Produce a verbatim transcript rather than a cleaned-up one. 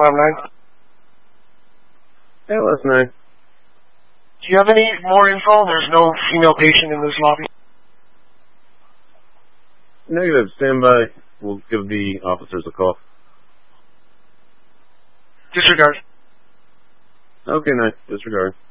Alarm nine. Hey, last nine. Do you have any more info? There's no female patient in this lobby. Negative. Stand by. We'll give the officers a call. Disregard. Okay, nice. Disregard.